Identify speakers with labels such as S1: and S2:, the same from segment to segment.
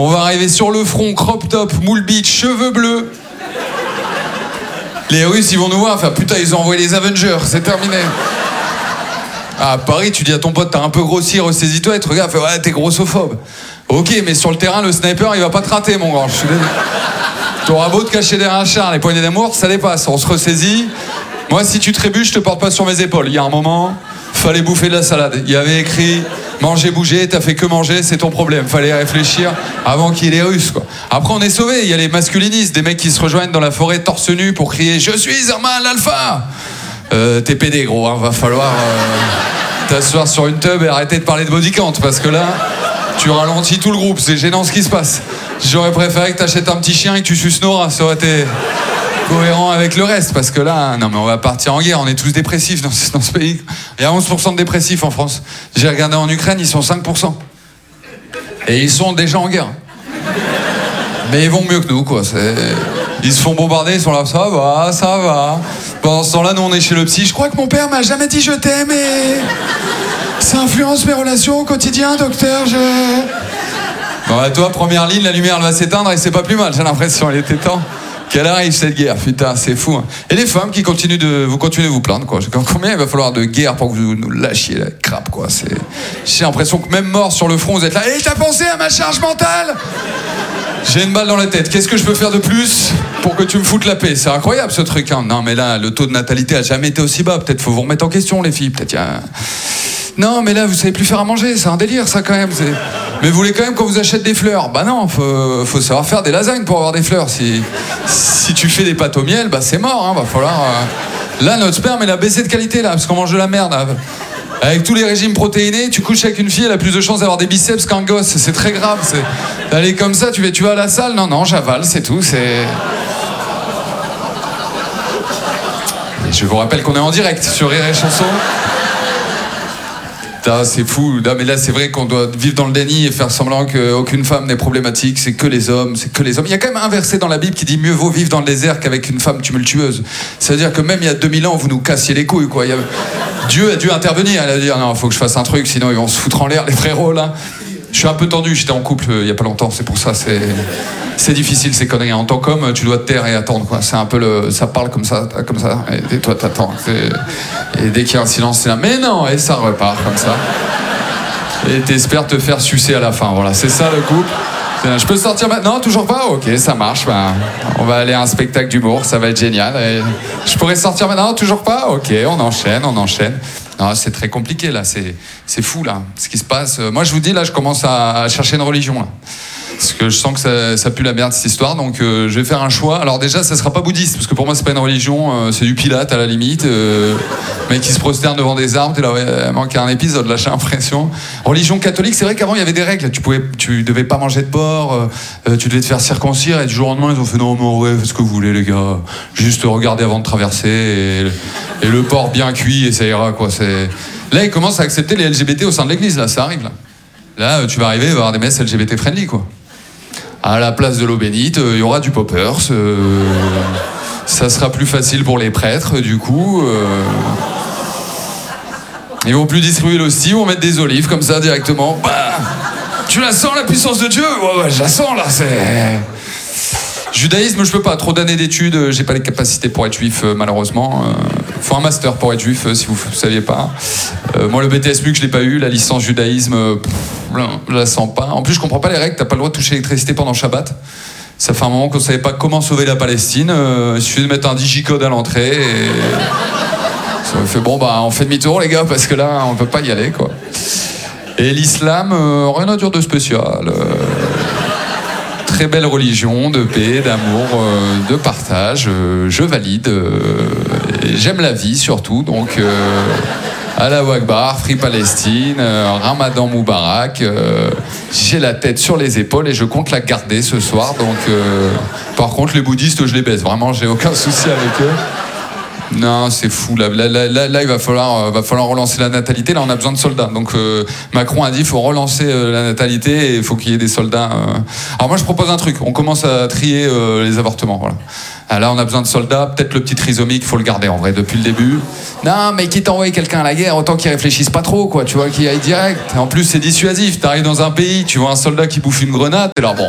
S1: On va arriver sur le front, crop top, moule beach, cheveux bleus. Les Russes, ils vont nous voir, enfin putain, ils ont envoyé les Avengers, c'est terminé. À Paris, tu dis à ton pote, t'as un peu grossi, ressaisis-toi, et tu regardes, fait ouais, t'es grossophobe. Ok, mais sur le terrain, le sniper, il va pas te rater, mon grand. Je suis désolé. T'auras beau te cacher derrière un char, les poignées d'amour, ça dépasse, on se ressaisit. Moi, si tu trébuches, je te porte pas sur mes épaules. Il y a un moment, fallait bouffer de la salade. Il y avait écrit manger, bouger, t'as fait que manger, c'est ton problème. Fallait réfléchir avant qu'il y ait les Russes, quoi. Après, on est sauvés. Il y a les masculinistes, des mecs qui se rejoignent dans la forêt torse nu pour crier je suis Herman l'Alpha. T'es pédé, gros, hein. Va falloir t'asseoir sur une tub et arrêter de parler de body count parce que là, tu ralentis tout le groupe. C'est gênant ce qui se passe. J'aurais préféré que t'achètes un petit chien et que tu suces Nora. Ça aurait été cohérent avec le reste parce que là, non mais on va partir en guerre. On est tous dépressifs dans ce pays. Il y a 11% de dépressifs en France. J'ai regardé en Ukraine, ils sont 5%. Et ils sont déjà en guerre. Mais ils vont mieux que nous, quoi. Ils se font bombarder, ils sont là, ça va, ça va. Pendant ce temps-là, nous, on est chez le psy. Je crois que mon père m'a jamais dit je t'aime et ça influence mes relations au quotidien, docteur, Bon, bah, toi, première ligne, la lumière, elle va s'éteindre et c'est pas plus mal, j'ai l'impression. Il était temps qu'elle arrive, cette guerre. Putain, c'est fou. Hein. Et les femmes qui continuent de vous plaindre, quoi. Combien il va falloir de guerre pour que vous nous lâchiez la crape, quoi. J'ai l'impression que même mort sur le front, vous êtes là. Et t'as pensé à ma charge mentale ? J'ai une balle dans la tête. Qu'est-ce que je peux faire de plus pour que tu me foutes la paix ? C'est incroyable, ce truc. Hein. Non, mais là, le taux de natalité a jamais été aussi bas. Peut-être faut vous remettre en question, les filles. Peut-être Non, mais là, vous savez plus faire à manger. C'est un délire, ça, quand même. Mais vous voulez quand même qu'on vous achète des fleurs ? Bah non, faut savoir faire des lasagnes pour avoir des fleurs. Si tu fais des pâtes au miel, bah c'est mort. Hein. Va falloir... Là, notre sperme, il a baissé de qualité, là, parce qu'on mange de la merde. Là. Avec tous les régimes protéinés, tu couches avec une fille, elle a plus de chances d'avoir des biceps qu'un gosse. C'est très grave. D'aller comme ça, tu vas à la salle ? Non, j'avale, c'est tout. Et je vous rappelle qu'on est en direct sur Rire et Chanson. Putain, c'est fou. Non, mais là, c'est vrai qu'on doit vivre dans le déni et faire semblant qu'aucune femme n'est problématique. C'est que les hommes, c'est que les hommes. Il y a quand même un verset dans la Bible qui dit mieux vaut vivre dans le désert qu'avec une femme tumultueuse. C'est-à-dire que même il y a 2000 ans, vous nous cassiez les couilles, quoi. Dieu a dû intervenir. Elle a dit non, faut que je fasse un truc, sinon ils vont se foutre en l'air, les frérots, là. Je suis un peu tendu, j'étais en couple il y a pas longtemps, c'est pour ça, c'est difficile ces conneries. En tant qu'homme, tu dois te taire et attendre, quoi. C'est un peu ça parle comme ça, et toi t'attends. Et dès qu'il y a un silence, c'est là, mais non, et ça repart comme ça. Et t'espères te faire sucer à la fin, voilà, c'est ça le couple. Je peux sortir maintenant ? Non, toujours pas ? Ok, ça marche, on va aller à un spectacle d'humour, ça va être génial. Et je pourrais sortir maintenant ? Non, toujours pas ? Ok, on enchaîne. Non, c'est très compliqué, là, c'est fou, là, ce qui se passe. Moi, je vous dis, là, je commence à chercher une religion, là. Parce que je sens que ça pue la merde, cette histoire, donc je vais faire un choix. Alors déjà, ça sera pas bouddhiste, parce que pour moi, c'est pas une religion, c'est du Pilate, à la limite. Mec qui se prosterne devant des arbres, t'es là, ouais, il manque un épisode, là, j'ai l'impression. Religion catholique, c'est vrai qu'avant, il y avait des règles. Tu devais pas manger de porc, tu devais te faire circoncire, et du jour au lendemain, ils ont fait, non, mais ouais, faites ce que vous voulez, les gars. Juste regardez avant de traverser, et le porc bien cuit, et ça ira, quoi. Là, ils commencent à accepter les LGBT au sein de l'église, là, ça arrive, là. Là, tu vas arriver, il va y avoir des messes LGBT friendly, quoi. À la place de l'eau bénite, il y aura du poppers. Ça sera plus facile pour les prêtres, du coup. Ils vont plus distribuer l'hostie, ils vont mettre des olives comme ça directement. Bah, tu la sens, la puissance de Dieu ? Ouais, je la sens, là, c'est... Judaïsme, je peux pas. Trop d'années d'études, j'ai pas les capacités pour être juif, malheureusement. Faut un master pour être juif, si vous saviez pas. Moi, le BTS MUC, je l'ai pas eu. La licence judaïsme, je la sens pas. En plus, je comprends pas les règles. T'as pas le droit de toucher l'électricité pendant Shabbat. Ça fait un moment qu'on savait pas comment sauver la Palestine. Il suffit de mettre un digicode à l'entrée et... Ça fait bon, on fait demi-tour, les gars, parce que là, on peut pas y aller, quoi. Et l'islam, rien à dire de spécial. Très belle religion, de paix, d'amour, de partage. Je valide. Et j'aime la vie, surtout. Donc, Allahu Akbar, Free Palestine, Ramadan Moubarak. J'ai la tête sur les épaules et je compte la garder ce soir. Donc, par contre, les bouddhistes, je les baise. Vraiment, j'ai aucun souci avec eux. Non, c'est fou. Là, il va falloir relancer la natalité. Là, on a besoin de soldats. Donc, Macron a dit qu'il faut relancer la natalité et il faut qu'il y ait des soldats. Alors, moi, je propose un truc. On commence à trier les avortements. Voilà. Là, on a besoin de soldats. Peut-être le petit trisomique, il faut le garder en vrai depuis le début. Non, mais quitte à envoyer quelqu'un à la guerre, autant qu'il réfléchisse pas trop, quoi. Tu vois, qu'il aille direct. Et en plus, c'est dissuasif. T'arrives dans un pays, tu vois un soldat qui bouffe une grenade, t'es là, bon.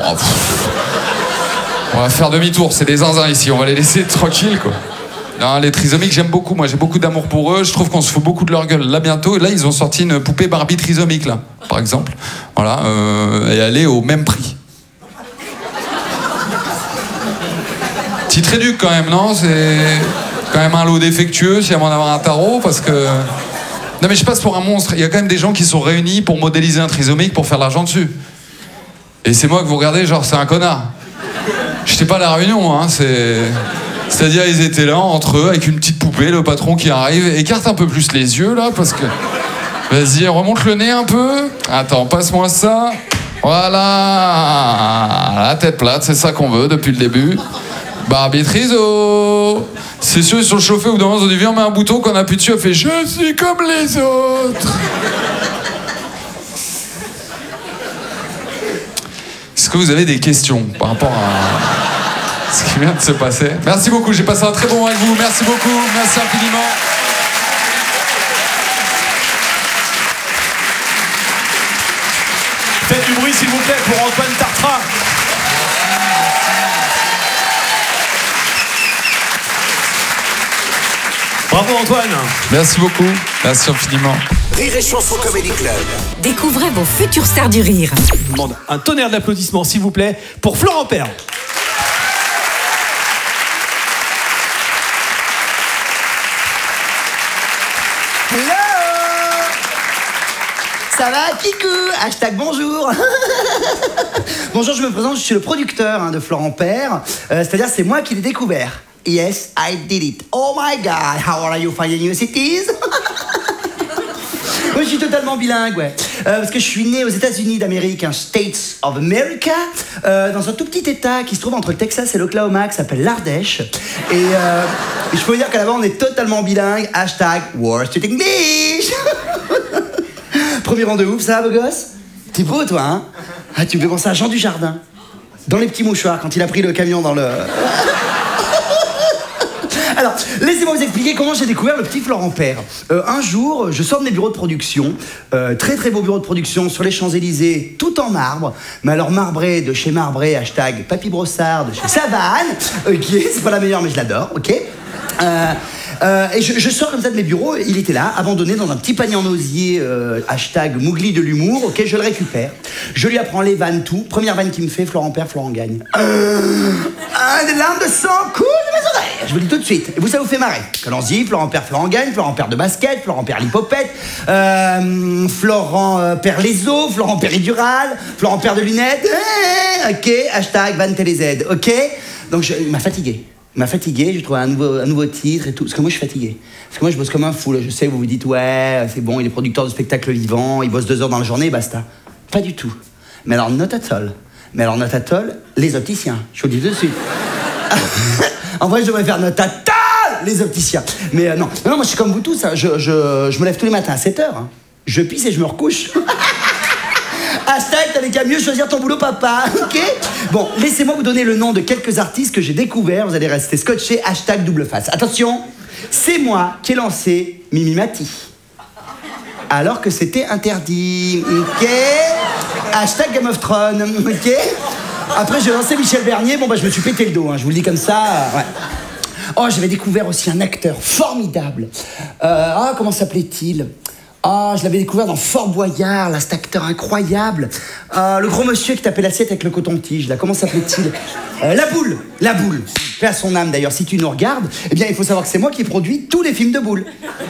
S1: On va faire demi-tour. C'est des zinzins ici. On va les laisser tranquilles, quoi. Non, les trisomiques, j'aime beaucoup. Moi, j'ai beaucoup d'amour pour eux. Je trouve qu'on se fout beaucoup de leur gueule. Là, bientôt, là, ils ont sorti une poupée Barbie trisomique, là, par exemple. Voilà, et elle est au même prix. Petit tréduc, quand même, non? C'est quand même un lot défectueux, si avant d'avoir un tarot, parce que... Non, mais je passe pour un monstre. Il y a quand même des gens qui sont réunis pour modéliser un trisomique pour faire de l'argent dessus. Et c'est moi que vous regardez, genre, c'est un connard. J'étais pas à la réunion, hein, c'est-à-dire, ils étaient là, entre eux, avec une petite poupée, le patron qui arrive, écarte un peu plus les yeux, là, parce que... Vas-y, remonte le nez un peu. Attends, passe-moi ça. Voilà. La tête plate, c'est ça qu'on veut depuis le début. Barbie Triso. C'est ceux qui sont chauffés ou dans ils ont dit, viens, on met un bouton qu'on appuie dessus, elle fait, je suis comme les autres. Est-ce que vous avez des questions par rapport à ce qui vient de se passer? Merci beaucoup, j'ai passé un très bon moment avec vous. Merci beaucoup, merci infiniment.
S2: Faites du bruit s'il vous plaît pour Antoine Tartra. Bravo Antoine.
S1: Merci beaucoup, merci infiniment.
S3: Rire et Chanson Comedy Club.
S4: Découvrez vos futures stars du rire.
S2: Je demande un tonnerre d'applaudissements s'il vous plaît pour Florent Père.
S5: Hello. Ça va, Kikou? Hashtag bonjour. Bonjour, je me présente, je suis le producteur de Florent Père. C'est-à-dire, c'est moi qui l'ai découvert. Yes, I did it. Oh my God, how are you finding your cities? Moi, je suis totalement bilingue, ouais. Parce que je suis né aux États-Unis d'Amérique, States of America, dans un tout petit état qui se trouve entre le Texas et l'Oklahoma, qui s'appelle l'Ardèche. Et je peux vous dire qu'à là-bas, on est totalement bilingue. Hashtag Worst English. Premier rang de ouf, ça va, beau gosse? T'es beau, toi, hein? Ah, tu me fais penser à Jean Dujardin. Dans les petits mouchoirs, quand il a pris le camion dans le... Alors, laissez-moi vous expliquer comment j'ai découvert le petit Florent Père. Un jour, je sors de mes bureaux de production, très très beau bureau de production sur les Champs-Élysées, tout en marbre, mais alors marbré de chez Marbré, hashtag Papy Brossard de chez Savane, ok, c'est pas la meilleure mais je l'adore, ok. Et je sors comme ça de mes bureaux, il était là, abandonné dans un petit panier en osier, hashtag Mougli de l'humour, ok, je le récupère. Je lui apprends les vannes, tout. Première vanne qu'il me fait, Florent Père, Florent gagne. Des larmes de sang coulent de mes oreilles. Je vous le dis tout de suite, et vous, ça vous fait marrer. Allons-y, Florent Père, Florent gagne, Florent Père de basket, Florent Père l'hypopète, Florent Père les os, Florent Péridural, Florent Père de lunettes, ok, hashtag vanne TéléZ, ok. Donc, il m'a fatigué. Il m'a fatigué, j'ai trouvé un nouveau titre et tout. Parce que moi, je suis fatigué. Parce que moi, je bosse comme un fou. Là. Je sais, vous vous dites, ouais, c'est bon, il est producteur de spectacles vivants, il bosse 2 heures dans la journée et basta. Pas du tout. Mais alors, not at all. Les opticiens. Je vous le dis tout de suite. En vrai, je devrais faire not at all, les opticiens. Mais non, moi, je suis comme vous tous. Hein. Je me lève tous les matins à 7 heures. Hein. Je pisse et je me recouche. Hashtag, t'avais qu'à mieux choisir ton boulot, papa, ok? Bon, laissez-moi vous donner le nom de quelques artistes que j'ai découverts. Vous allez rester scotchés. Hashtag double face. Attention, c'est moi qui ai lancé Mimi Mati. Alors que c'était interdit, ok? Hashtag Game of Thrones, ok? Après, j'ai lancé Michel Bernier. Bon, bah, je me suis pété le dos, hein, je vous le dis comme ça, ouais. Oh, j'avais découvert aussi un acteur formidable. Comment s'appelait-il? Ah, je l'avais découvert dans Fort Boyard, là, cet acteur incroyable. Le gros monsieur qui tapait l'assiette avec le coton-tige, là, comment s'appelait-il? La Boule. Paix à son âme, d'ailleurs, si tu nous regardes, eh bien, il faut savoir que c'est moi qui ai produit tous les films de Boule.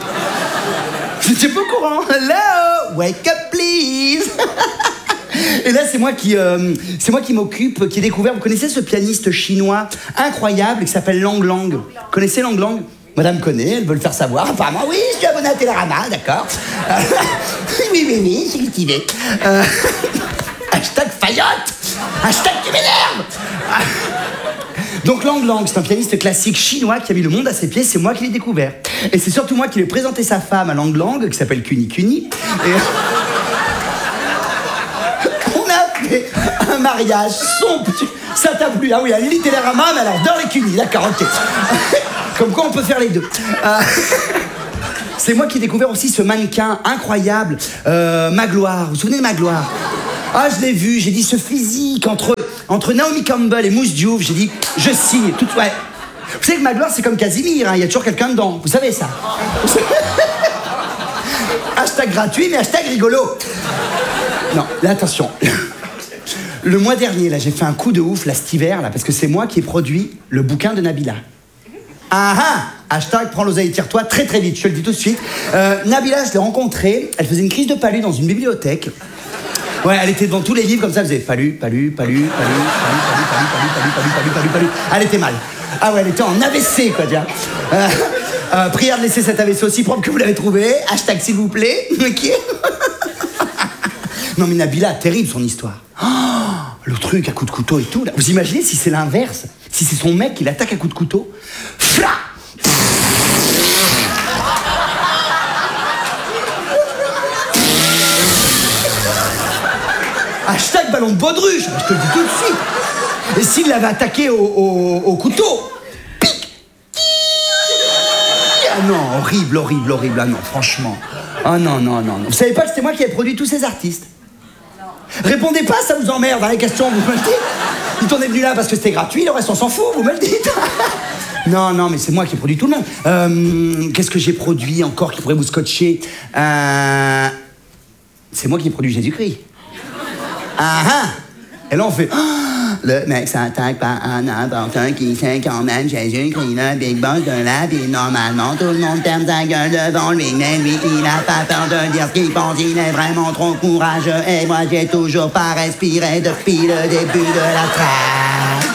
S5: J'étais pas au courant. Hello, wake up, please. Et là, c'est moi qui m'occupe, qui ai découvert, vous connaissez ce pianiste chinois incroyable qui s'appelle Lang Lang? Vous connaissez Lang Lang? Madame connaît, elle veut le faire savoir. Apparemment, oui, je suis abonné à Télérama, d'accord. Oui, j'ai cultivé. Hashtag Fayotte. Hashtag tu m'énerves. Donc Lang Lang, c'est un pianiste classique chinois qui a mis le monde à ses pieds, c'est moi qui l'ai découvert. Et c'est surtout moi qui lui ai présenté sa femme à Lang Lang, qui s'appelle Kuni Kuni. Et... on a fait un mariage somptueux. Ça t'a plu? Ah oui, elle lit Télérama, mais elle adore les Kuni, d'accord, ok. Comme quoi on peut faire les deux. C'est moi qui ai découvert aussi ce mannequin incroyable, Magloire. Vous vous souvenez de Magloire? Ah, je l'ai vu, j'ai dit ce physique entre Naomi Campbell et Mousse Diouf, j'ai dit, je signe, tout, ouais. Vous savez que Magloire, c'est comme Casimir, il y a toujours quelqu'un dedans, vous savez ça. Hashtag gratuit, mais hashtag rigolo. Non, là, attention. Le mois dernier, là, j'ai fait un coup de ouf, là, cet hiver, là, parce que c'est moi qui ai produit le bouquin de Nabila. Ah ah! Hashtag prends l'oseille, tire-toi très très vite, je te le dis tout de suite. Nabila, je l'ai rencontrée, elle faisait une crise de palu dans une bibliothèque. Ouais, elle était devant tous les livres comme ça, elle faisait palu. Elle était mal. Ah ouais, elle était en AVC, quoi, tu vois. Prière de laisser cet AVC aussi propre que vous l'avez trouvé. Hashtag s'il vous plaît. Ok. Non mais Nabila, terrible son histoire. Oh, le truc à coups de couteau et tout. Là. Vous imaginez si c'est l'inverse? Si c'est son mec qui l'attaque à coups de couteau? Fla! Hashtag ballon de baudruche, je te le dis tout de suite. Et s'il l'avait attaqué au couteau, pic. Ah non, horrible. Ah non, franchement. Ah non. Vous savez pas que c'était moi qui ai produit tous ces artistes? Répondez pas, ça vous emmerde dans les questions, vous me le dites. Dites on est venu là parce que c'était gratuit, le reste on s'en fout, vous me le dites. Non, mais c'est moi qui ai produit tout le monde. Qu'est-ce que j'ai produit encore qui pourrait vous scotcher? C'est moi qui ai produit Jésus-Christ. Ah ah! Et là on fait... Le mec s'attaque par un important qui sait quand même Jésus-Christ, le big boss de la vie. Normalement, tout le monde ferme sa gueule devant lui. Mais lui, il a pas peur de dire ce qu'il pense. Il est vraiment trop courageux. Et moi, j'ai toujours pas respiré depuis le début de la traque.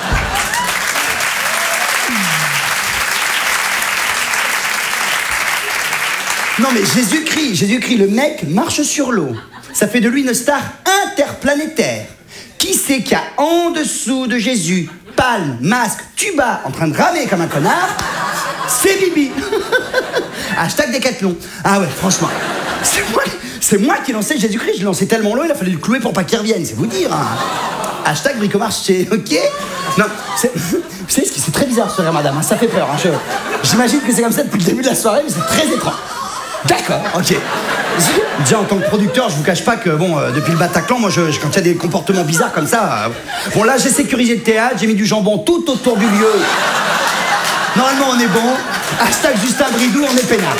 S5: Non mais Jésus-Christ, le mec marche sur l'eau. Ça fait de lui une star interplanétaire. Qui c'est qu'il y a en dessous de Jésus, palme, masque, tuba, en train de ramer comme un connard? C'est Bibi. Hashtag Décathlon. Ah ouais, franchement. C'est moi qui ai lancé Jésus-Christ. Je l'ai lancé tellement loin, il a fallu le clouer pour pas qu'il revienne, c'est vous dire. Hein. Hashtag Bricomarché, ok? Non, vous savez ce qui c'est très bizarre ce soir, madame, hein, ça fait peur. Hein, j'imagine que c'est comme ça depuis le début de la soirée, mais c'est très étrange. D'accord, ok. Déjà, en tant que producteur, je vous cache pas que, bon, depuis le Bataclan, moi, quand il y a des comportements bizarres comme ça... bon, là, j'ai sécurisé le théâtre, j'ai mis du jambon tout autour du lieu. Normalement, on est bon. Hashtag Justin Bridou, on est peinard.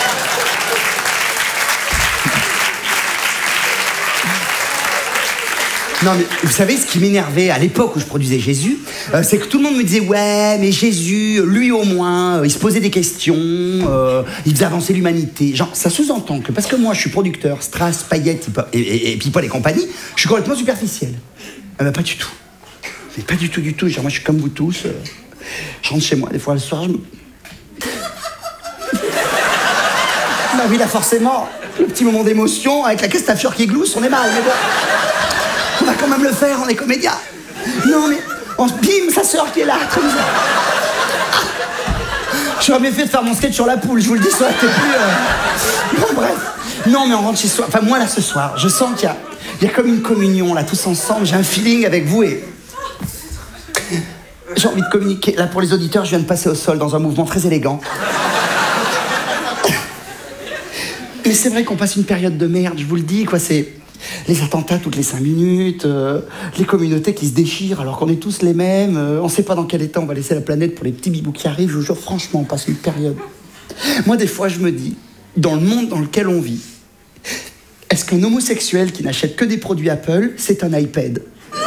S5: Non, mais vous savez, ce qui m'énervait à l'époque où je produisais Jésus, c'est que tout le monde me disait « Ouais, mais Jésus, lui au moins, il se posait des questions, il faisait avancer l'humanité. » Genre, ça sous-entend que parce que moi, je suis producteur, Strass, Payette et People et compagnie, je suis complètement superficiel. Pas du tout. Mais pas du tout. Genre, moi, je suis comme vous tous. Je rentre chez moi, des fois, le soir, Bah oui, là, forcément, le petit moment d'émotion, avec la Castafiore qui glousse, on est mal, mais bon... On va quand même le faire, on est comédien. Non mais, bim, sa sœur qui est là, comme ça. J'aurais bien fait de faire mon sketch sur la poule, je vous le dis, ça aurait été plus... Bon, bref. Non mais on rentre chez soi, enfin moi là ce soir, je sens qu'il y a comme une communion là, tous ensemble, j'ai un feeling avec vous et... J'ai envie de communiquer. Là pour les auditeurs, je viens de passer au sol dans un mouvement très élégant. Mais c'est vrai qu'on passe une période de merde, je vous le dis, quoi, c'est... Les attentats toutes les 5 minutes, les communautés qui se déchirent alors qu'on est tous les mêmes, on sait pas dans quel état on va laisser la planète pour les petits bibous qui arrivent, je vous jure, franchement, on passe une période. Moi, des fois, je me dis, dans le monde dans lequel on vit, est-ce qu'un homosexuel qui n'achète que des produits Apple, c'est un iPad?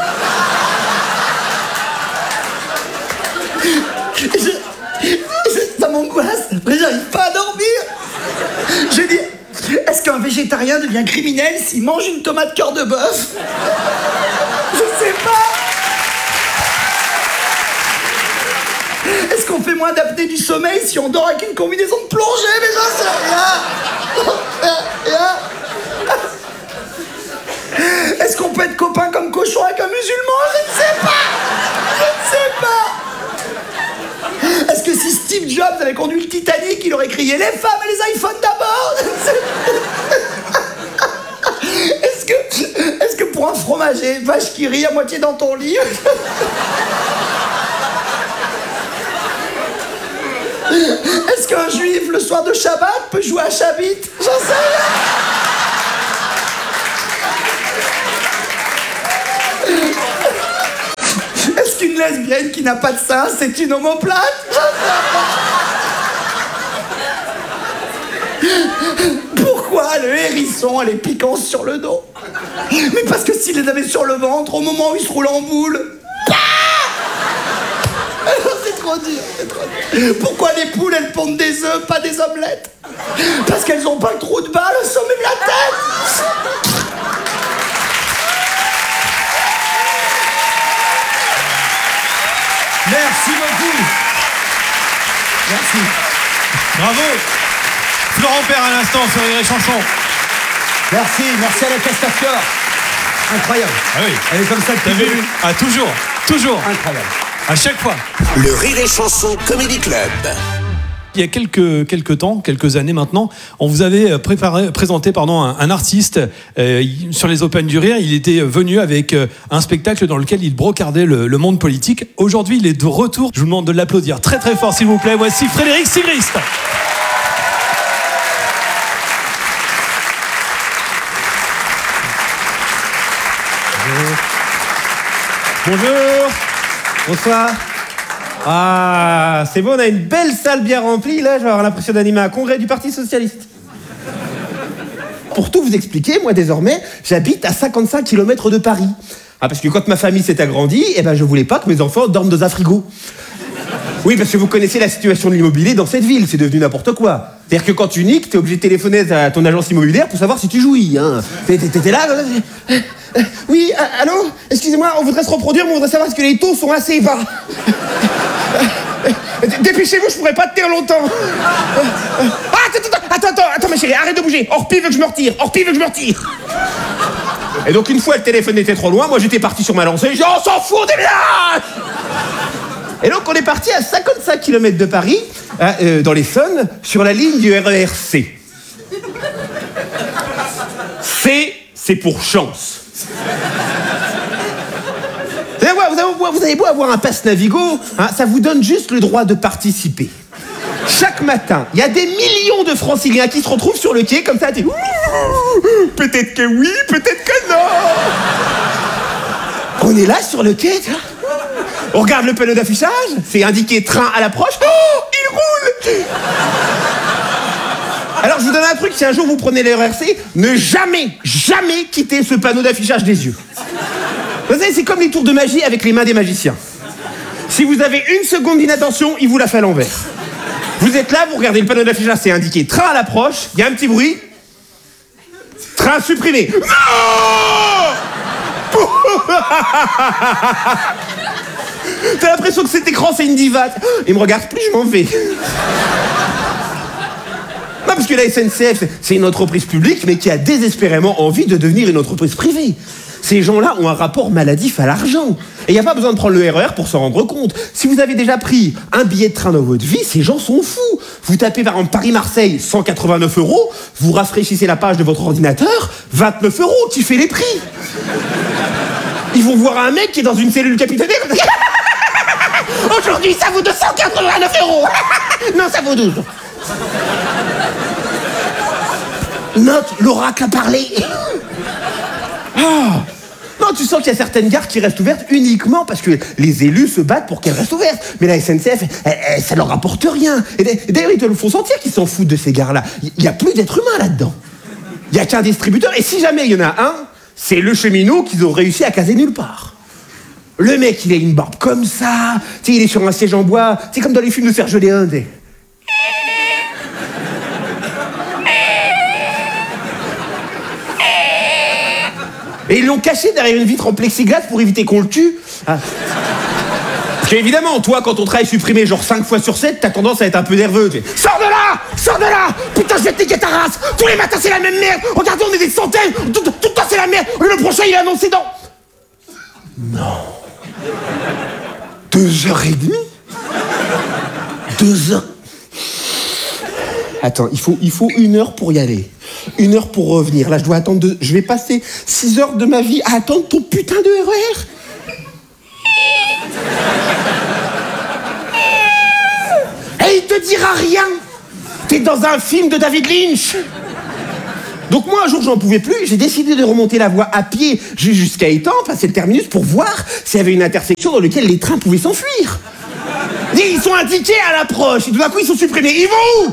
S5: Ça m'angoisse, après j'arrive pas à dormir. Je dis... Est-ce qu'un végétarien devient criminel s'il mange une tomate cœur de bœuf? Je sais pas. Est-ce qu'on fait moins d'apnée du sommeil si on dort avec une combinaison de plongée? Mais j'en sais rien. Est-ce qu'on peut être copain comme cochon avec un musulman? Je ne sais pas. avait conduit le Titanic, il aurait crié « Les femmes et les iPhones d'abord !» Est-ce que pour un fromager, vache qui rit à moitié dans ton lit... Est-ce qu'un juif, le soir de Shabbat, peut jouer à Chabit? J'en sais rien. Est-ce qu'une lesbienne qui n'a pas de sein, c'est une omoplate? Pourquoi le hérisson a les piquants sur le dos? Mais parce que s'il les avait sur le ventre, au moment où il se roule en boule... C'est trop dur, c'est trop dur. Pourquoi les poules, elles pondent des œufs, pas des omelettes? Parce qu'elles ont pas le trou de balle au sommet de la tête.
S2: Merci beaucoup. Merci. Bravo. Florent Père à l'instant sur Rire et Chanson.
S5: Merci à la Castafiore. Incroyable.
S2: Ah oui.
S5: Elle est comme ça depuis le début.
S2: Ah, toujours.
S5: Incroyable.
S2: À chaque fois.
S3: Le Rire et Chanson Comedy Club.
S2: Il y a quelques années maintenant, on vous avait présenté un artiste sur les Open du Rire. Il était venu avec un spectacle dans lequel il brocardait le monde politique. Aujourd'hui, il est de retour. Je vous demande de l'applaudir très très fort, s'il vous plaît. Voici Frédéric Sigrist.
S6: Bonjour. Bonsoir. Ah, c'est bon, on a une belle salle bien remplie, là, je vais avoir l'impression d'animer un congrès du Parti Socialiste. Pour tout vous expliquer, moi, désormais, j'habite à 55 km de Paris. Ah, parce que quand ma famille s'est agrandie, je voulais pas que mes enfants dorment dans un frigo. Oui, parce que vous connaissez la situation de l'immobilier dans cette ville, c'est devenu n'importe quoi. C'est-à-dire que quand tu niques, t'es obligé de téléphoner à ton agence immobilière pour savoir si tu jouis, hein. T'es là... Oui, allô? Excusez-moi, on voudrait se reproduire, mais on voudrait savoir est-ce que les taux sont assez bas. Dépêchez-vous, je pourrais pas tenir longtemps. Attends, ma chérie, arrête de bouger. Orpi veut que je me retire. Et donc, une fois, le téléphone était trop loin, moi j'étais parti sur ma lancée, j'ai dit, on s'en fout, on déménage. Et donc, on est parti à 55 km de Paris, dans l'Essonne, sur la ligne du RERC. C'est pour chance. Vous avez beau avoir un pass Navigo, hein, ça vous donne juste le droit de participer. Chaque matin, il y a des millions de franciliens qui se retrouvent sur le quai comme ça, peut-être que oui, peut-être que non. On est là sur le quai, on regarde le panneau d'affichage, c'est indiqué train à l'approche. Oh, il roule. Alors je vous donne un truc, si un jour vous prenez le RERC, ne jamais quitter ce panneau d'affichage des yeux. Vous savez, c'est comme les tours de magie avec les mains des magiciens. Si vous avez une seconde d'inattention, il vous la fait à l'envers. Vous êtes là, vous regardez le panneau d'affichage, c'est indiqué train à l'approche, il y a un petit bruit. Train supprimé. Non. T'as l'impression que cet écran, c'est une diva. Il me regarde plus, je m'en vais. Non, parce que la SNCF, c'est une entreprise publique, mais qui a désespérément envie de devenir une entreprise privée. Ces gens-là ont un rapport maladif à l'argent. Et il n'y a pas besoin de prendre le RER pour s'en rendre compte. Si vous avez déjà pris un billet de train dans votre vie, ces gens sont fous. Vous tapez par exemple Paris-Marseille, 189 €, vous rafraîchissez la page de votre ordinateur, 29 €, qui fait les prix. Ils vont voir un mec qui est dans une cellule capitalisée. Aujourd'hui, ça vaut 289 €. Non, ça vaut 12. Note, l'oracle a parlé. Ah. Non, tu sens qu'il y a certaines gares qui restent ouvertes uniquement parce que les élus se battent pour qu'elles restent ouvertes. Mais la SNCF, ça leur rapporte rien. Et d'ailleurs, ils te le font sentir qu'ils s'en foutent de ces gares-là. Il n'y a plus d'êtres humains là-dedans. Il n'y a qu'un distributeur. Et si jamais il y en a un, c'est le cheminot qu'ils ont réussi à caser nulle part. Le mec, il a une barbe comme ça. Tu sais, il est sur un siège en bois. C'est comme dans les films de Serge Léon. Et ils l'ont caché derrière une vitre en plexiglas pour éviter qu'on le tue. Ah. Parce qu'évidemment, toi, quand on travaille supprimé genre 5 fois sur 7, t'as tendance à être un peu nerveux. Tu fais, sors de là! Sors de là! Putain, je vais te niquer ta race! Tous les matins, c'est la même merde! Regardez, on est des centaines! Tout le temps, c'est la merde! Le prochain, il est annoncé dans... Non. 2h30? 2 heures... Attends, il faut 1 heure pour y aller. 1 heure pour revenir. Là, je dois attendre. Je vais passer 6 heures de ma vie à attendre ton putain de RER. Et il te dira rien. T'es dans un film de David Lynch. Donc moi, un jour, j'en pouvais plus. J'ai décidé de remonter la voie à pied jusqu'à Étampes, passer le terminus, pour voir s'il y avait une intersection dans laquelle les trains pouvaient s'enfuir. Et ils sont indiqués à l'approche. Et tout d'un coup, ils sont supprimés. Ils vont où?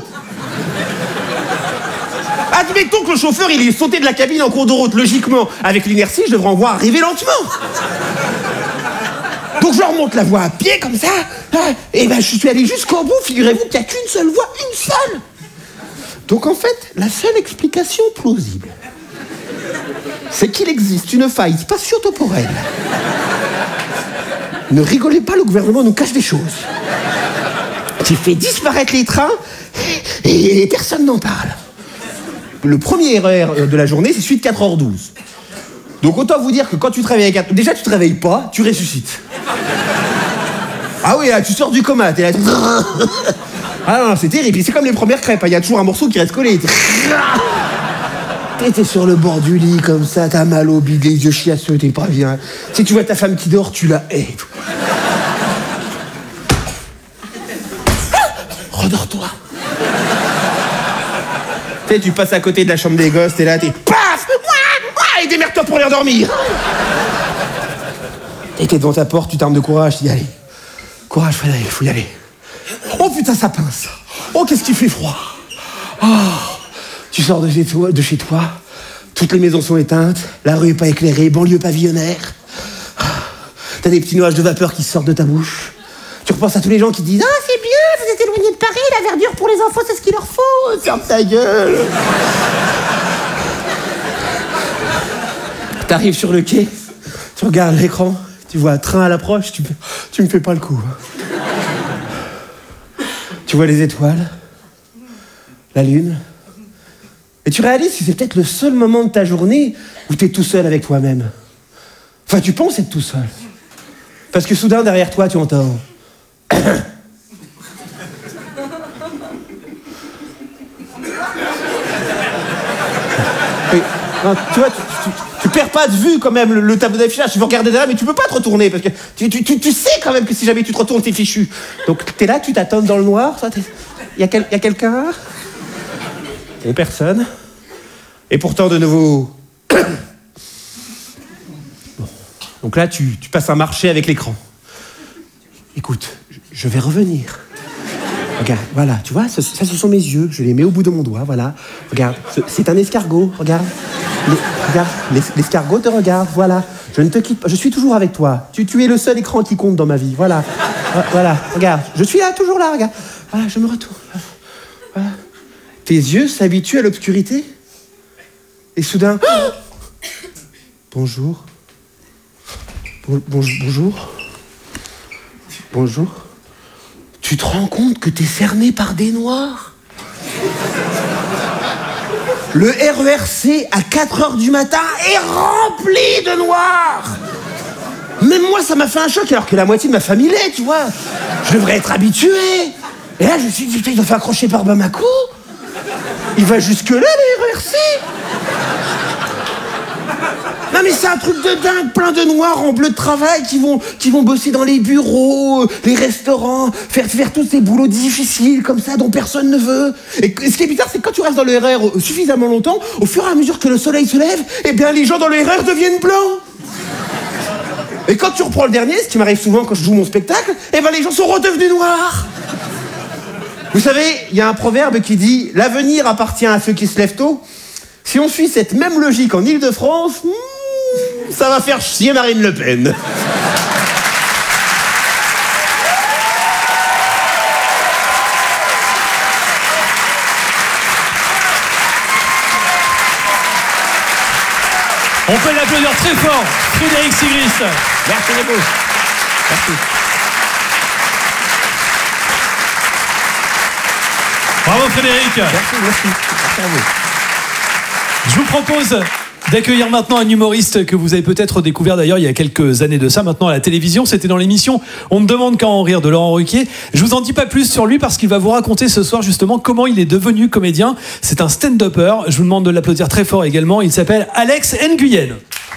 S6: Admettons que le chauffeur, il est sauté de la cabine en cours de route. Logiquement, avec l'inertie, je devrais en voir arriver lentement. Donc je remonte la voie à pied, comme ça. Et ben, je suis allé jusqu'au bout. Figurez-vous qu'il n'y a qu'une seule voie, une seule. Donc en fait, la seule explication plausible, c'est qu'il existe une faille spatio-temporelle. Ne rigolez pas, le gouvernement nous cache des choses. Qui fait disparaître les trains et personne n'en parle. Le premier RER de la journée, c'est celui de 4h12. Donc autant vous dire que quand tu te réveilles à 4h... Déjà, tu te réveilles pas, tu ressuscites. Ah oui, là, tu sors du coma, t'es là... Ah non, c'est terrible. C'est comme les premières crêpes, il y a toujours un morceau qui reste collé. T'es sur le bord du lit, comme ça, t'as mal au bide, les yeux chiasseux, t'es pas bien. Si tu vois ta femme qui dort, tu la hais. Redors-toi. Tu sais, tu passes à côté de la chambre des gosses, t'es là, t'es paf, et démerde-toi pour les endormir. T'es devant ta porte, tu t'armes de courage, tu dis allez, courage Frédéric, il faut y aller. Oh putain, ça pince. Oh, qu'est-ce qu'il fait froid. Oh, tu sors de chez toi, toutes les maisons sont éteintes, la rue est pas éclairée, banlieue pavillonnaire. T'as des petits nuages de vapeur qui sortent de ta bouche. Tu repenses à tous les gens qui disent « Ah, c'est bien, vous êtes éloignés de Paris, la verdure pour les enfants, c'est ce qu'il leur faut. Ferme ta gueule. » T'arrives sur le quai, tu regardes l'écran, tu vois un train à l'approche, tu me fais pas le coup. Tu vois les étoiles, la lune, et tu réalises que c'est peut-être le seul moment de ta journée où t'es tout seul avec toi-même. Enfin, tu penses être tout seul. Parce que soudain, derrière toi, tu entends... Non, tu vois, tu perds pas de vue quand même le tableau d'affichage. Tu veux regarder derrière, mais tu peux pas te retourner parce que tu sais quand même que si jamais tu te retournes, t'es fichu. Donc t'es là, tu t'attends dans le noir. Y a quelqu'un? Y a personne. Et pourtant, de nouveau... Bon. Donc là, tu passes un marché avec l'écran. Écoute, je vais revenir. Regarde, voilà, tu vois, ça ce sont mes yeux, je les mets au bout de mon doigt, voilà. Regarde, c'est un escargot, regarde. Regarde, l'escargot te regarde, voilà. Je ne te quitte pas, je suis toujours avec toi. Tu es le seul écran qui compte dans ma vie, voilà. Voilà, regarde, je suis là, toujours là, regarde. Voilà, je me retourne. Voilà. Tes yeux s'habituent à l'obscurité. Et soudain... Bonjour. Bonjour. Bonjour. Tu te rends compte que t'es cerné par des noirs? Le RERC à 4h du matin est rempli de noirs. Même moi, ça m'a fait un choc alors que la moitié de ma famille l'est, tu vois. Je devrais être habitué. Et là, je me suis dit, putain, il doit faire accrocher par Bamako. Il va jusque-là, le RERC. Non mais c'est un truc de dingue, plein de noirs en bleu de travail qui vont bosser dans les bureaux, les restaurants, faire tous ces boulots difficiles comme ça dont personne ne veut. Et ce qui est bizarre, c'est que quand tu restes dans le RER suffisamment longtemps, au fur et à mesure que le soleil se lève, eh bien les gens dans le RER deviennent blancs. Et quand tu reprends le dernier, ce qui m'arrive souvent quand je joue mon spectacle, eh ben les gens sont redevenus noirs. Vous savez, il y a un proverbe qui dit « L'avenir appartient à ceux qui se lèvent tôt ». Si on suit cette même logique en Île-de-France, ça va faire chier Marine Le Pen.
S2: On peut l'applaudir très fort, Frédéric Sigrist.
S6: Merci beaucoup. Merci.
S2: Bravo Frédéric.
S6: Merci à vous.
S2: Je vous propose d'accueillir maintenant un humoriste que vous avez peut-être découvert d'ailleurs il y a quelques années de ça, maintenant à la télévision. C'était dans l'émission On ne demande qu'à en rire de Laurent Ruquier. Je vous en dis pas plus sur lui parce qu'il va vous raconter ce soir justement comment il est devenu comédien. C'est un stand-upper. Je vous demande de l'applaudir très fort également. Il s'appelle Alex Nguyen.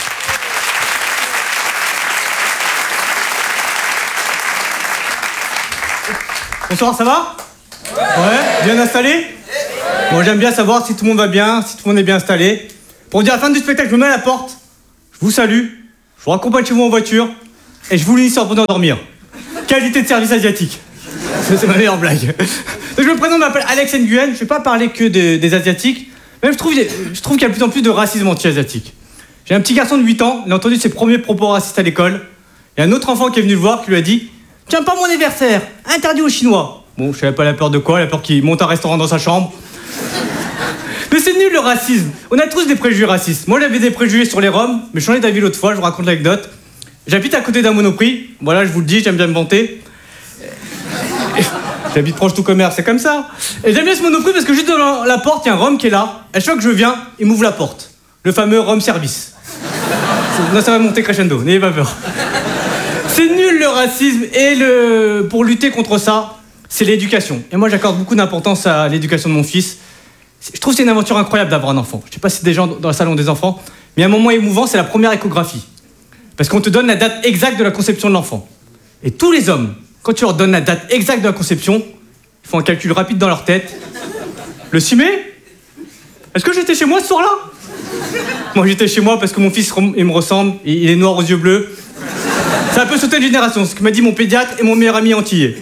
S7: Bonsoir, ça va ? Ouais, bien installé ? Bon, j'aime bien savoir si tout le monde va bien, si tout le monde est bien installé. Pour dire à la fin du spectacle, je me mets à la porte, je vous salue, je vous raccompagne chez vous en voiture, et je vous lis sur pour dormir. Qualité de service asiatique. C'est ma meilleure blague. Donc je me présente, je m'appelle Alex Nguyen, je vais pas parler que des Asiatiques, mais je trouve qu'il y a de plus en plus de racisme anti-asiatique. J'ai un petit garçon de 8 ans, il a entendu ses premiers propos racistes à l'école. Il y a un autre enfant qui est venu le voir, qui lui a dit « Tiens, pas mon anniversaire, interdit aux Chinois !» Bon, je savais pas la peur de quoi, la peur qu'il monte un restaurant dans sa chambre. Mais c'est nul le racisme. On a tous des préjugés racistes. Moi j'avais des préjugés sur les Roms, mais je changé d'avis l'autre fois, je vous raconte l'anecdote. J'habite à côté d'un Monoprix, voilà, je vous le dis, j'aime bien me vanter. J'habite proche tout commerce, c'est comme ça. Et j'aime bien ce Monoprix parce que juste devant la porte, il y a un Rom qui est là. À chaque fois que je viens, il m'ouvre la porte. Le fameux Rom service. Non, ça va monter crescendo, n'ayez pas peur. C'est nul le racisme et pour lutter contre ça, c'est l'éducation. Et moi j'accorde beaucoup d'importance à l'éducation de mon fils. Je trouve que c'est une aventure incroyable d'avoir un enfant. Je sais pas si des gens dans la salle ont des enfants, mais un moment émouvant, c'est la première échographie. Parce qu'on te donne la date exacte de la conception de l'enfant. Et tous les hommes, quand tu leur donnes la date exacte de la conception, ils font un calcul rapide dans leur tête. Le 6 mai ? Est-ce que j'étais chez moi ce soir-là ? Moi j'étais chez moi parce que mon fils il me ressemble, il est noir aux yeux bleus. Ça a un peu sauté de génération, ce que m'a dit mon pédiatre et mon meilleur ami antillais.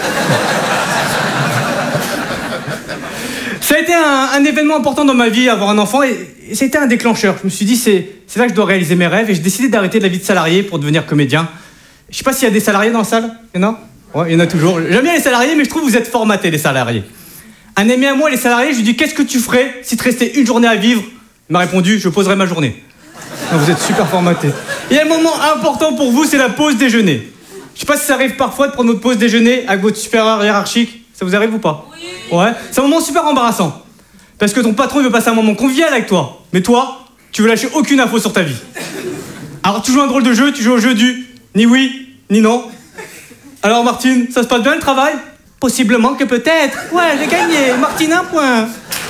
S7: Ça a été un événement important dans ma vie, avoir un enfant, et ça a été un déclencheur. Je me suis dit, c'est là que je dois réaliser mes rêves, et j'ai décidé d'arrêter de la vie de salarié pour devenir comédien. Je sais pas s'il y a des salariés dans la salle. Il y en a ? Ouais, il y en a toujours. J'aime bien les salariés, mais je trouve que vous êtes formatés, les salariés. Un ami à moi, les salariés, je lui dis, qu'est-ce que tu ferais si tu restais une journée à vivre ? Il m'a répondu, je poserais ma journée. Non, vous êtes super formatés. Et un moment important pour vous, c'est la pause déjeuner. Je sais pas si ça arrive parfois de prendre votre pause déjeuner avec votre supérieur hiérarchique. Ça vous arrive ou pas ? Oui. Ouais. C'est un moment super embarrassant. Parce que ton patron, il veut passer un moment convivial avec toi. Mais toi, tu veux lâcher aucune info sur ta vie. Alors tu joues un drôle de jeu, tu joues au jeu du ni oui, ni non. Alors Martine, ça se passe bien le travail ? Possiblement que peut-être. Ouais, j'ai gagné. Martine, 1 point.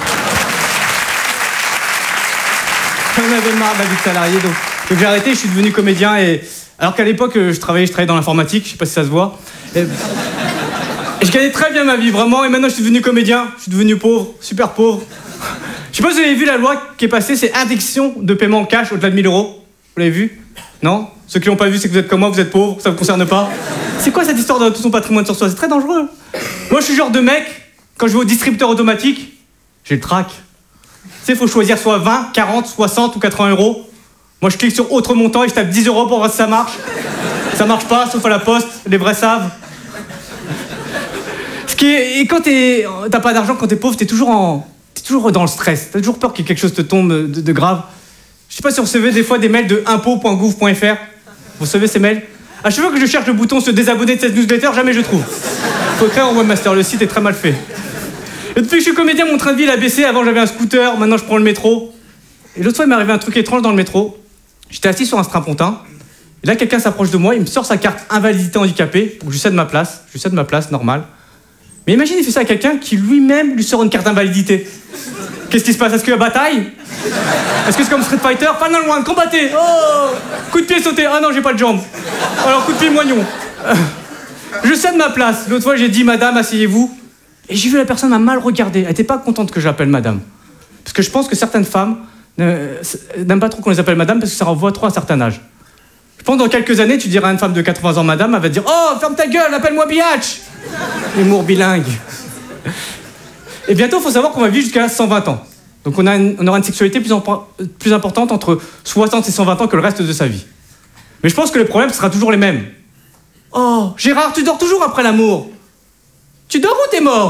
S7: J'en avais marre de la vie de salarié, donc j'ai arrêté, je suis devenu comédien. Alors qu'à l'époque, je travaillais dans l'informatique, je sais pas si ça se voit. Et je gagnais très bien ma vie, vraiment, et maintenant je suis devenu comédien, je suis devenu pauvre, super pauvre. Je sais pas si vous avez vu la loi qui est passée, c'est interdiction de paiement en cash au-delà de 1 000 €. Vous l'avez vu ? Non ? Ceux qui l'ont pas vu, c'est que vous êtes comme moi, vous êtes pauvre, ça vous concerne pas. C'est quoi cette histoire de tout son patrimoine sur soi ? C'est très dangereux. Moi je suis le genre de mec, quand je vais au distributeur automatique, j'ai le trac. Tu sais, il faut choisir soit 20, 40, 60 ou 80 €. Moi je clique sur autre montant et je tape 10 € pour voir si ça marche. Ça marche pas, sauf à la poste, les vrais savent. Et quand t'as pas d'argent, quand t'es pauvre, t'es toujours dans le stress. T'as toujours peur que quelque chose te tombe de grave. Je sais pas si vous recevez des fois des mails de impôts.gouv.fr. Vous recevez ces mails ? À chaque fois que je cherche le bouton se désabonner de cette newsletter, jamais je trouve. Faut écrire en webmaster, le site est très mal fait. Et depuis que je suis comédien, mon train de vie a baissé. Avant j'avais un scooter, maintenant je prends le métro. Et l'autre fois il m'est arrivé un truc étrange dans le métro. J'étais assis sur un strapontin. Et là quelqu'un s'approche de moi, il me sort sa carte invalidité handicapée pour que je lui cède ma place. Je lui cède ma place, normal. Mais imagine, il fait ça à quelqu'un qui lui-même lui sort une carte d'invalidité. Qu'est-ce qui se passe ? Est-ce qu'il y a bataille ? Est-ce que c'est comme Street Fighter ? Final One, combattez ! Oh ! Coup de pied sauté. Ah non, j'ai pas de jambes. Alors coup de pied moignon. Je cède ma place. L'autre fois, j'ai dit, madame, asseyez-vous. Et j'ai vu la personne m'a mal regardé. Elle était pas contente que je l'appelle madame. Parce que je pense que certaines femmes n'aiment pas trop qu'on les appelle madame parce que ça renvoie trop à un certain âge. Je pense que dans quelques années, tu diras à une femme de 80 ans madame, elle va te dire, oh, ferme ta gueule, appelle-moi biatch. Humour bilingue. Et bientôt, il faut savoir qu'on va vivre jusqu'à 120 ans. Donc on aura une sexualité plus importante entre 60 et 120 ans que le reste de sa vie. Mais je pense que les problèmes, ce sera toujours les mêmes. Oh, Gérard, tu dors toujours après l'amour. Tu dors ou t'es mort ?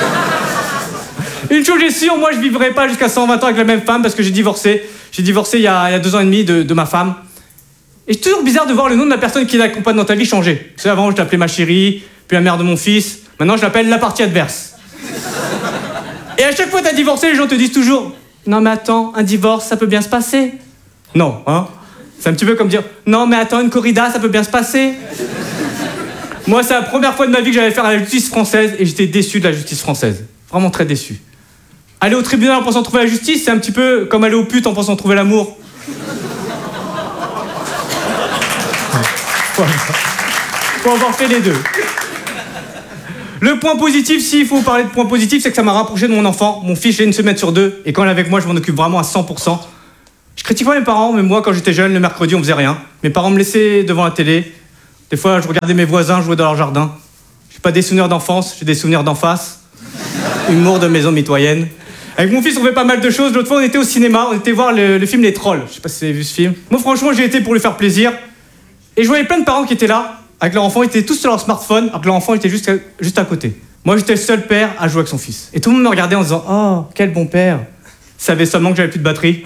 S7: Une chose est sûre, moi je vivrai pas jusqu'à 120 ans avec la même femme parce que j'ai divorcé. J'ai divorcé il y a 2 ans et demi de ma femme. Et c'est toujours bizarre de voir le nom de la personne qui l'accompagne dans ta vie changer. Tu sais, avant je l'appelais ma chérie, puis la mère de mon fils. Maintenant je l'appelle la partie adverse. Et à chaque fois que t'as divorcé, les gens te disent toujours non mais attends, un divorce, ça peut bien se passer. Non, hein. C'est un petit peu comme dire, non mais attends, une corrida, ça peut bien se passer. Moi, c'est la première fois de ma vie que j'allais faire la justice française et j'étais déçu de la justice française. Vraiment très déçu. Aller au tribunal en pensant trouver la justice, c'est un petit peu comme aller aux putes en pensant trouver l'amour. Faut avoir fait les deux. Le point positif, s'il faut parler de point positif, c'est que ça m'a rapproché de mon enfant. Mon fils, j'ai 1 semaine sur 2, et quand il est avec moi, je m'en occupe vraiment à 100%. Je critique pas mes parents, mais moi, quand j'étais jeune, le mercredi, on faisait rien. Mes parents me laissaient devant la télé. Des fois, je regardais mes voisins jouer dans leur jardin. J'ai pas des souvenirs d'enfance, j'ai des souvenirs d'en face. Humour de maison mitoyenne. Avec mon fils, on fait pas mal de choses. L'autre fois, on était au cinéma, on était voir le film Les Trolls. Je sais pas si vous avez vu ce film. Moi, franchement, j'ai été pour lui faire plaisir. Et je voyais plein de parents qui étaient là, avec leur enfant, ils étaient tous sur leur smartphone, alors que leur enfant était juste à côté. Moi, j'étais le seul père à jouer avec son fils. Et tout le monde me regardait en disant « Oh, quel bon père !» Ils savaient seulement que j'avais plus de batterie.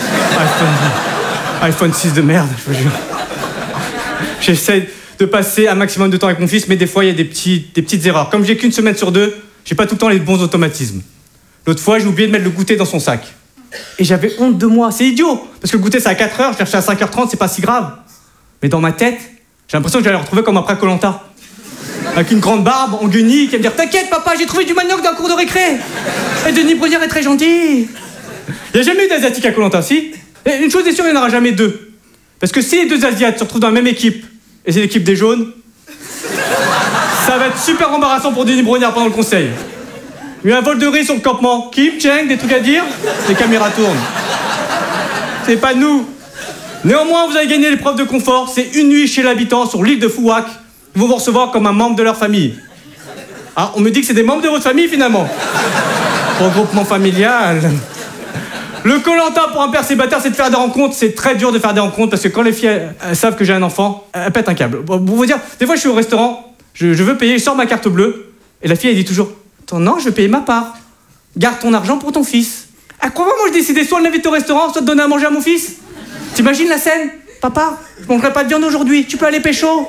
S7: iPhone 6 de merde, je vous jure. J'essaie de passer un maximum de temps avec mon fils, mais des fois, il y a des petites erreurs. Comme j'ai qu'1 semaine sur 2, j'ai pas tout le temps les bons automatismes. L'autre fois, j'ai oublié de mettre le goûter dans son sac. Et j'avais honte de moi. C'est idiot, parce que le goûter, c'est à 4h, je cherchais à 5h30, c'est pas si grave. Mais dans ma tête, j'ai l'impression que j'allais le retrouver comme après Koh-Lanta. Avec une grande barbe, en guenille, qui va me dire « T'inquiète, papa, j'ai trouvé du manioc dans le cours de récré. Et Denis Brogniart est très gentil. » Il n'y a jamais eu d'Asiatique à Koh-Lanta, si. Et une chose est sûre, il n'y en aura jamais 2. Parce que si les 2 Asiates se retrouvent dans la même équipe, et c'est l'équipe des jaunes, ça va être super embarrassant pour Denis Brogniart pendant le conseil. Il y a eu un vol de riz sur le campement. Kim, Cheng, des trucs à dire? Les caméras tournent. C'est pas nous. Néanmoins, vous avez gagné l'épreuve de confort. C'est une nuit chez l'habitant sur l'île de Fouac. Ils vont vous recevoir comme un membre de leur famille. Ah, on me dit que c'est des membres de votre famille, finalement. Regroupement familial. Le Koh-Lanta pour un père célibataire, c'est de faire des rencontres. C'est très dur de faire des rencontres parce que quand les filles elles savent que j'ai un enfant, elles pètent un câble. Bon, pour vous dire, des fois, je suis au restaurant, je veux payer, je sors ma carte bleue, et la fille, elle dit toujours « Attends, non, je vais payer ma part. Garde ton argent pour ton fils. » À quoi moi, je décidais soit de l'inviter au restaurant, soit de donner à manger à mon fils. T'imagines la scène? Papa, je mangerai pas de viande aujourd'hui, tu peux aller pécho.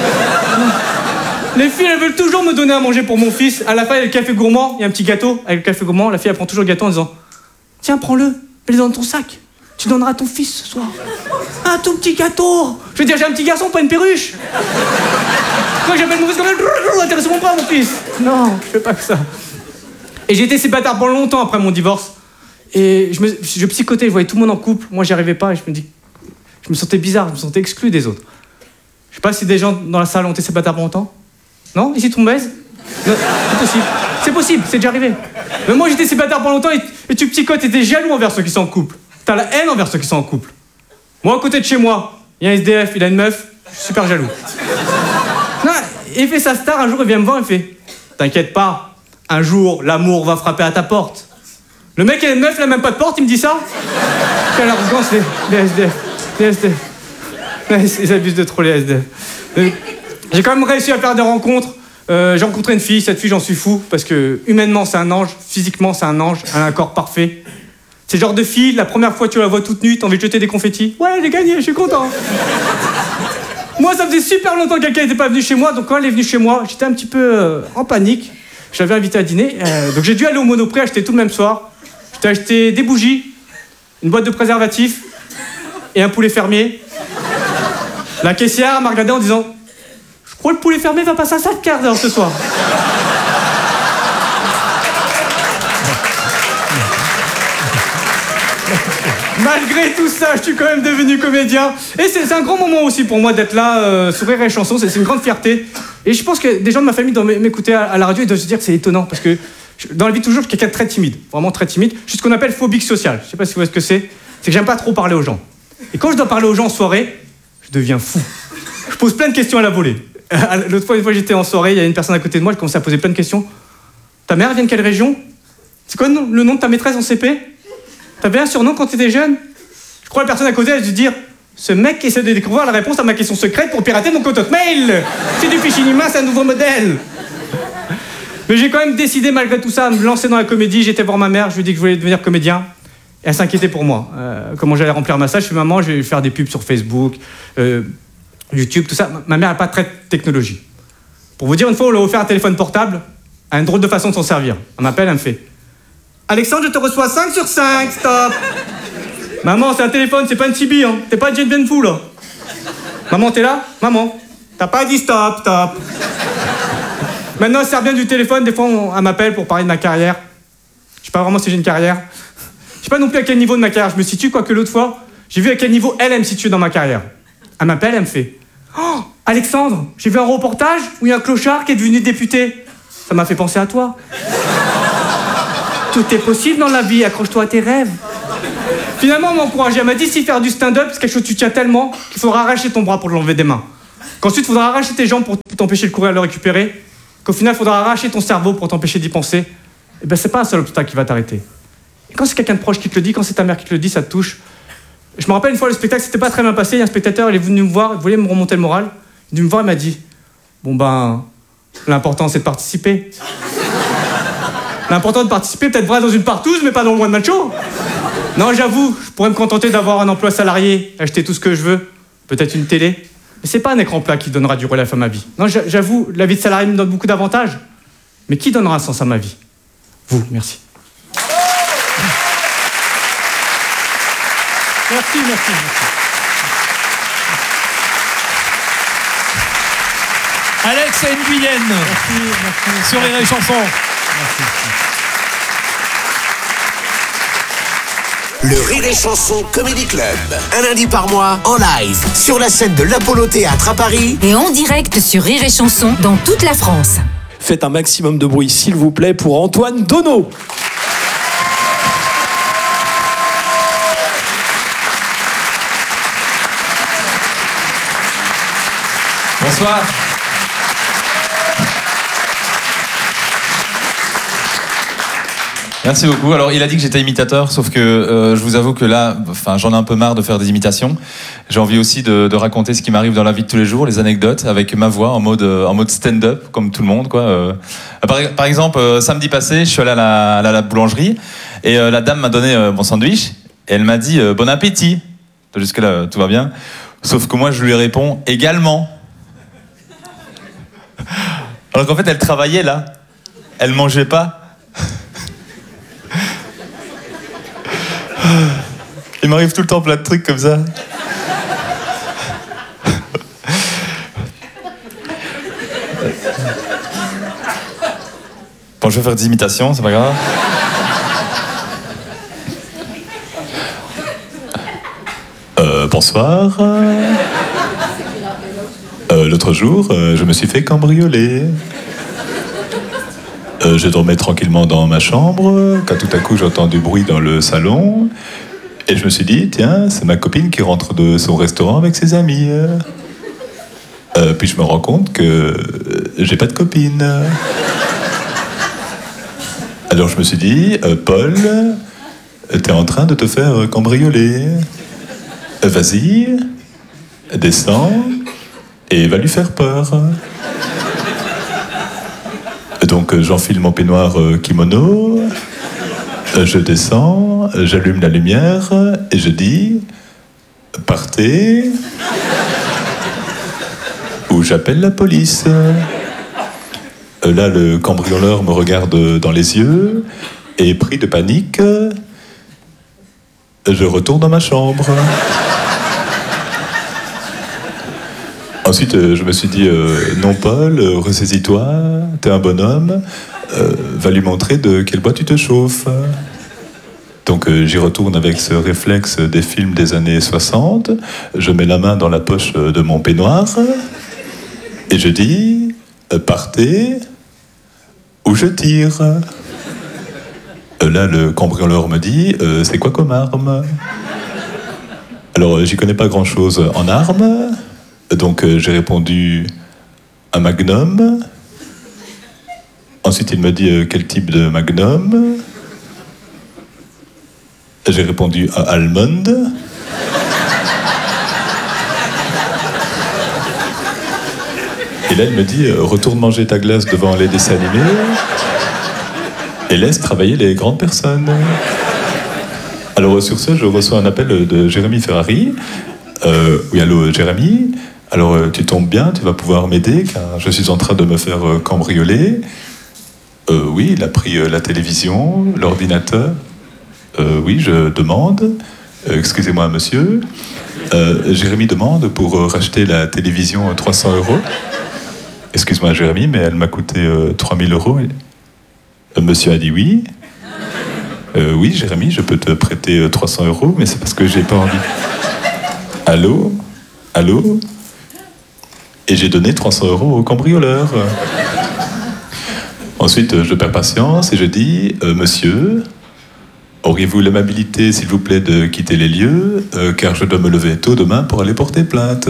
S7: Les filles, elles veulent toujours me donner à manger pour mon fils. À la fin, il y a le café gourmand, il y a un petit gâteau. Avec le café gourmand, la fille, elle prend toujours le gâteau en disant « Tiens, prends-le, mets-le dans ton sac. Tu donneras à ton fils ce soir. Un tout petit gâteau. » Je veux dire, j'ai un petit garçon, pas une perruche. Quand j'appelle mon fils comme ça, intéressez-moi pas, mon fils. Non, je fais pas que ça. Et j'ai été célibataire pendant longtemps après mon divorce. Et je psychotais, je voyais tout le monde en couple. Moi, j'y arrivais pas et je me sentais bizarre, je me sentais exclu des autres. Je sais pas si des gens dans la salle ont été célibataires pour longtemps. Non? Ici, tout le monde baise? Non, c'est possible. C'est possible, c'est déjà arrivé. Mais moi, j'étais célibataire pendant longtemps et tu psychotes et t'es jaloux envers ceux qui sont en couple. T'as la haine envers ceux qui sont en couple. Moi, à côté de chez moi, il y a un SDF, il a une meuf, je suis super jaloux. Non, il fait sa star, un jour, il vient me voir, il fait « T'inquiète pas, un jour, l'amour va frapper à ta porte. » Le mec, il a une meuf, il a même pas de porte, il me dit ça? Quelle arrogance, les SDF. Les SDF. Ouais, ils abusent de trop, les SDF. J'ai quand même réussi à faire des rencontres. J'ai rencontré une fille, cette fille, j'en suis fou, parce que humainement, c'est un ange, physiquement, c'est un ange, elle a un corps parfait. C'est le genre de fille, la première fois que tu la vois toute nue, t'as envie de jeter des confettis. Ouais, j'ai gagné, je suis content. Moi, ça faisait super longtemps que quelqu'un n'était pas venu chez moi, donc quand elle est venue chez moi, j'étais un petit peu en panique. Je l'avais invitée à dîner, donc j'ai dû aller au Monoprix acheter tout le même soir. J'ai acheté des bougies, une boîte de préservatifs et un poulet fermier. La caissière m'a regardé en disant « Je crois que le poulet fermier va passer un sale quart d'heure ce soir. » Malgré tout ça, je suis quand même devenu comédien. Et c'est un grand moment aussi pour moi d'être là, sur Rire et Chanson. C'est une grande fierté. Et je pense que des gens de ma famille doivent m'écouter à la radio et doivent se dire que c'est étonnant. Parce que dans la vie de toujours, je suis quelqu'un de très timide. Vraiment très timide. Je suis ce qu'on appelle phobique social. Je sais pas si vous voyez ce que c'est. C'est que j'aime pas trop parler aux gens. Et quand je dois parler aux gens en soirée, je deviens fou. Je pose plein de questions à la volée. L'autre fois, une fois j'étais en soirée, il y a une personne à côté de moi, je commençais à poser plein de questions. Ta mère vient de quelle région? C'est quoi le nom de ta maîtresse en CP? T'avais un surnom quand t'étais jeune? Je crois que la personne à côté, elle a dû dire ce mec essaie de découvrir la réponse à ma question secrète pour pirater mon compte Hotmail. C'est du phishing humain, c'est un nouveau modèle. Mais j'ai quand même décidé, malgré tout ça, à me lancer dans la comédie. J'étais voir ma mère, je lui ai dit que je voulais devenir comédien. Et elle s'inquiétait pour moi. Comment j'allais remplir ma salle. Je fais maman, je vais faire des pubs sur Facebook, YouTube, tout ça. Ma mère n'a pas très de technologie. Pour vous dire, une fois, on lui a offert un téléphone portable, à une drôle de façon de s'en servir. Elle m'appelle, elle me fait Alexandre, je te reçois 5 sur 5, stop. Maman, c'est un téléphone, c'est pas une Tibi, hein. T'es pas Jane Bien Fou, là. Maman, t'es là? Maman, t'as pas dit stop, stop. Maintenant, elle sert bien du téléphone. Des fois, elle m'appelle pour parler de ma carrière. Je sais pas vraiment si j'ai une carrière. Je sais pas non plus à quel niveau de ma carrière je me situe, quoique l'autre fois, j'ai vu à quel niveau elle me situe dans ma carrière. Elle m'appelle, elle me fait « Oh, Alexandre, j'ai vu un reportage où il y a un clochard qui est devenu député. Ça m'a fait penser à toi. Tout est possible dans la vie, accroche-toi à tes rêves. » Finalement, elle m'a encouragé. Elle m'a dit si faire du stand-up, c'est quelque chose que tu tiens tellement qu'il faudra arracher ton bras pour l'enlever des mains. Qu'ensuite, il faudra arracher tes jambes pour t'empêcher de courir et le récupérer. Qu'au final, il faudra arracher ton cerveau pour t'empêcher d'y penser. Et ben, c'est pas un seul obstacle qui va t'arrêter. Et quand c'est quelqu'un de proche qui te le dit, quand c'est ta mère qui te le dit, ça te touche. Je me rappelle une fois, le spectacle s'était pas très bien passé. Il y a un spectateur, il est venu me voir, il voulait me remonter le moral. Il est venu me voir, il m'a dit bon ben, l'important c'est de participer. L'important de participer, peut-être vrai dans une partouze, mais pas dans le one man show. Non, j'avoue, je pourrais me contenter d'avoir un emploi salarié, acheter tout ce que je veux, peut-être une télé. Mais c'est pas un écran plat qui donnera du relief à ma vie. Non, j'avoue, la vie de salarié me donne beaucoup d'avantages. Mais qui donnera un sens à ma vie? Vous, merci.
S2: Merci. Alex Nguyen. Merci. Sur Rire et Chanson. Merci.
S3: Le Rire et Chanson Comedy Club, un lundi par mois en live sur la scène de l'Apollo Théâtre à Paris
S4: Et en direct sur Rire et Chanson dans toute la France.
S2: Faites un maximum de bruit, s'il vous plaît, pour Antoine Donneau.
S8: Bonsoir. Merci beaucoup. Alors, il a dit que j'étais imitateur, sauf que je vous avoue que là, j'en ai un peu marre de faire des imitations. J'ai envie aussi de raconter ce qui m'arrive dans la vie de tous les jours, les anecdotes, avec ma voix en mode stand-up, comme tout le monde, quoi. Par exemple, samedi passé, je suis allé à la boulangerie et la dame m'a donné mon sandwich et elle m'a dit bon appétit. Jusque-là, tout va bien. Sauf que moi, je lui réponds également. Alors qu'en fait, elle travaillait là. Elle mangeait pas. Il m'arrive tout le temps plein de trucs comme ça. Bon, je vais faire des imitations, c'est pas grave. Bonsoir. L'autre jour, je me suis fait cambrioler. Je dormais tranquillement dans ma chambre, quand tout à coup j'entends du bruit dans le salon, et je me suis dit, tiens, c'est ma copine qui rentre de son restaurant avec ses amis. Puis je me rends compte que j'ai pas de copine. Alors je me suis dit, Paul, t'es en train de te faire cambrioler. Vas-y, descends, et va lui faire peur. Donc j'enfile mon peignoir kimono, je descends, j'allume la lumière et je dis « Partez » ou j'appelle la police. Là, le cambrioleur me regarde dans les yeux et pris de panique, je retourne dans ma chambre. Ensuite, je me suis dit, non Paul, ressaisis-toi, t'es un bonhomme, va lui montrer de quel bois tu te chauffes. Donc j'y retourne avec ce réflexe des films des années 60, je mets la main dans la poche de mon peignoir, et je dis, partez, ou je tire. Là, le cambrioleur me dit, c'est quoi comme arme? Alors, j'y connais pas grand-chose en armes. Donc j'ai répondu un magnum. Ensuite il me dit quel type de magnum. J'ai répondu un almond. Et là il me dit retourne manger ta glace devant les dessins animés et laisse travailler les grandes personnes. Alors sur ce je reçois un appel de Jérémy Ferrari. Oui allô Jérémy. Alors, tu tombes bien, tu vas pouvoir m'aider, car je suis en train de me faire cambrioler. Oui, il a pris la télévision, l'ordinateur. Oui, je demande. Excusez-moi, monsieur. Jérémy demande pour racheter la télévision 300 €. Excuse-moi, Jérémy, mais elle m'a coûté 3000 €. Monsieur a dit oui. Oui, Jérémy, je peux te prêter 300 €, mais c'est parce que j'ai pas envie. Allô? Allô? Et j'ai donné 300 € au cambrioleur. Ensuite, je perds patience et je dis monsieur, auriez-vous l'amabilité, s'il vous plaît, de quitter les lieux, car je dois me lever tôt demain pour aller porter plainte.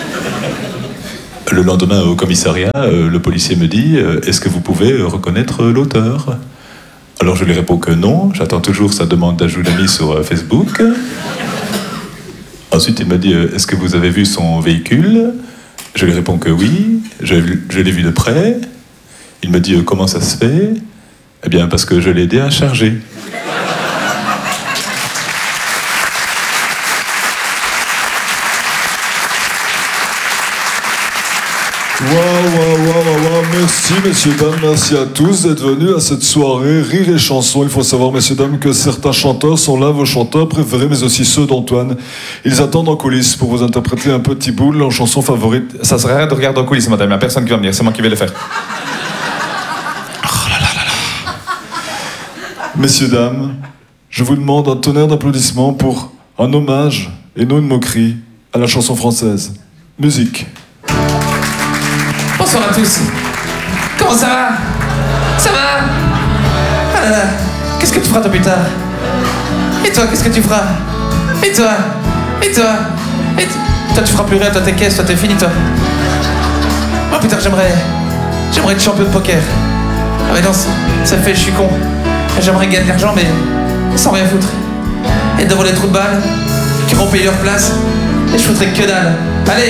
S8: Le lendemain, au commissariat, le policier me dit est-ce que vous pouvez reconnaître l'auteur? Alors je lui réponds que non, j'attends toujours sa demande d'ajout d'amis sur Facebook. Ensuite, il me dit est-ce que vous avez vu son véhicule? Je lui réponds que oui, je l'ai vu de près. Il me dit comment ça se fait? Eh bien, parce que je l'ai aidé à charger.
S9: Waouh, merci messieurs, dames, merci à tous d'être venus à cette soirée Rire et Chanson. Il faut savoir, messieurs, dames, que certains chanteurs sont là vos chanteurs préférés, mais aussi ceux d'Antoine. Ils attendent en coulisses pour vous interpréter un petit bout de leur chanson favorite.
S8: Ça serait rien de regarder en coulisses, madame, il n'y a personne qui va venir, c'est moi qui vais le faire.
S9: Messieurs, dames, je vous demande un tonnerre d'applaudissements pour un hommage et non une moquerie à la chanson française. Musique.
S10: Bonsoir à tous. Comment ça va? Ça va? Ah là là, qu'est-ce que tu feras toi plus tard? Et toi, qu'est-ce que tu feras? Et toi? Et toi? Et toi, tu feras plus rien, toi t'es caisse, toi t'es fini, toi. Moi plus tard, j'aimerais être champion de poker. Ah mais non, ça fait, je suis con. J'aimerais gagner de l'argent, mais sans rien foutre. Et devant les trous de balles, qui vont payer leur place, et je foutrais que dalle. Allez,